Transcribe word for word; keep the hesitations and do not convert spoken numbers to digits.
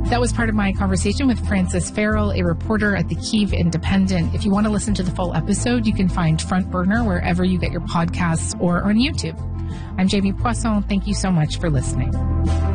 That was part of my conversation with Frances Farrell, a reporter at the Kyiv Independent. If you want to listen to the full episode, you can find Front Burner wherever you get your podcasts or on YouTube. I'm Jamie Poisson. Thank you so much for listening.